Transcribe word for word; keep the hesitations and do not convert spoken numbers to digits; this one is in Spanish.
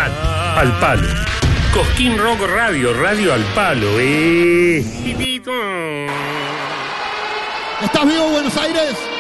Rat, al palo. Cosquín Rock Radio, radio al palo, eh. ¿Estás vivo, Buenos Aires?